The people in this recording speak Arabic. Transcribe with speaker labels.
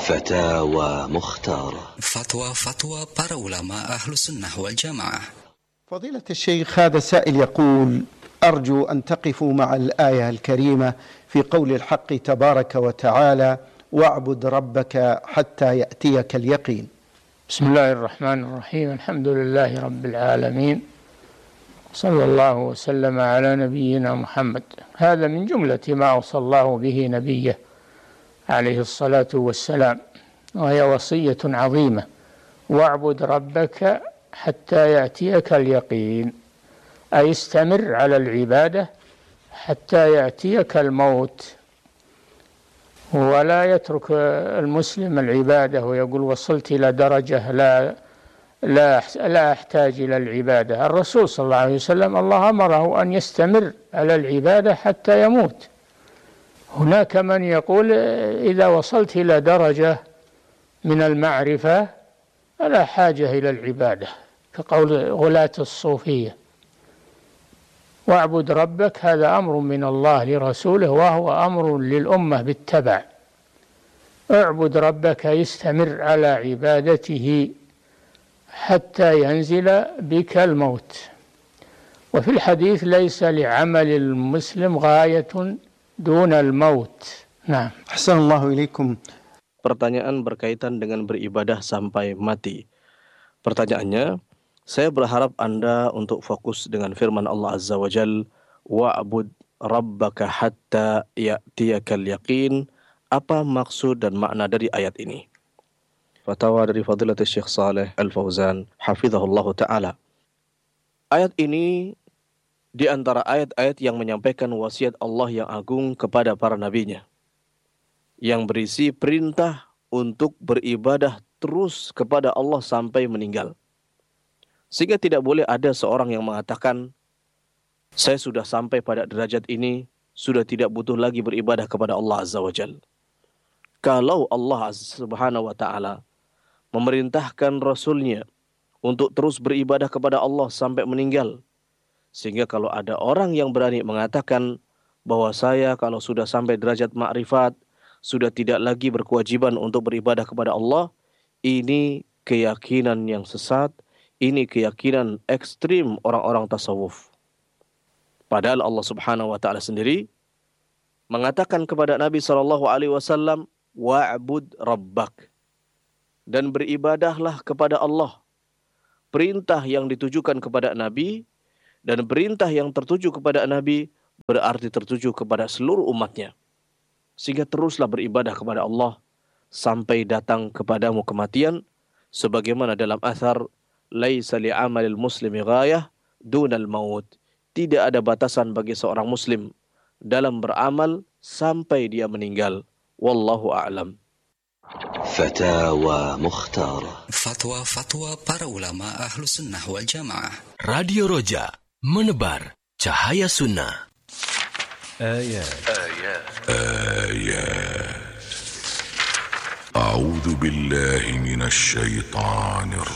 Speaker 1: فتاوى مختارة.
Speaker 2: فتوى para ulama Ahlus Sunnah wal Jamaah.
Speaker 3: فضيلة الشيخ، هذا سائل يقول: أرجو أن تقفوا مع الآية الكريمة في قول الحق تبارك وتعالى: واعبد ربك حتى يأتيك اليقين.
Speaker 4: بسم الله الرحمن الرحيم. الحمد لله رب العالمين، صلى الله وسلم على نبينا محمد. هذا من جملة ما أوصى الله به نبيه عليه الصلاة والسلام، وهي وصية عظيمة: واعبد ربك حتى يأتيك اليقين، أي استمر على العبادة حتى يأتيك الموت. ولا يترك المسلم العبادة ويقول وصلت إلى درجة لا أحتاج إلى العبادة. الرسول صلى الله عليه وسلم الله أمره أن يستمر على العبادة حتى يموت. هناك من يقول إذا وصلت إلى درجة من المعرفة فلا حاجة إلى العبادة، كقول غلاة الصوفية. واعبد ربك هذا أمر من الله لرسوله، وهو أمر للأمة بالتبع. اعبد ربك، يستمر على عبادته حتى ينزل بك الموت. وفي الحديث: ليس لعمل المسلم غاية دون الموت. Nah.
Speaker 3: Ahsanallahu ilaikum.
Speaker 5: Pertanyaan berkaitan dengan beribadah sampai mati. Pertanyaannya, saya berharap Anda untuk fokus dengan firman Allah Azza wa Jal, wa'bud rabbaka hatta ya'tiyakal yaqin. Apa maksud dan makna dari ayat ini? Fatwa dari Fadilatul Syekh Saleh Al-Fauzan hafizahullah ta'ala. Ayat ini di antara ayat-ayat yang menyampaikan wasiat Allah yang agung kepada para nabinya, yang berisi perintah untuk beribadah terus kepada Allah sampai meninggal. Sehingga tidak boleh ada seorang yang mengatakan, saya sudah sampai pada derajat ini, sudah tidak butuh lagi beribadah kepada Allah Azza wa Jal. Kalau Allah Subhanahu wa ta'ala memerintahkan Rasulnya untuk terus beribadah kepada Allah sampai meninggal, sehingga kalau ada orang yang berani mengatakan bahwa saya kalau sudah sampai derajat ma'rifat, sudah tidak lagi berkewajiban untuk beribadah kepada Allah, ini keyakinan yang sesat, ini keyakinan ekstrim orang-orang tasawuf. Padahal Allah Subhanahu wa ta'ala sendiri mengatakan kepada Nabi SAW, wa'bud rabbak, dan beribadahlah kepada Allah. Perintah yang ditujukan kepada Nabi dan perintah yang tertuju kepada Nabi berarti tertuju kepada seluruh umatnya. Sehingga teruslah beribadah kepada Allah sampai datang kepadamu kematian, sebagaimana dalam athar, laisa li'amalil muslimi ghayah dunal maut. Tidak ada batasan bagi seorang muslim dalam beramal sampai dia meninggal. Wallahu a'lam.
Speaker 1: فتاوى مختارة.
Speaker 2: Fatwa para ulama Ahlus Sunnah wal Jamaah.
Speaker 6: Radio Roja, menebar cahaya sunnah.
Speaker 7: آيات أعوذ بالله من الشيطان الرجيم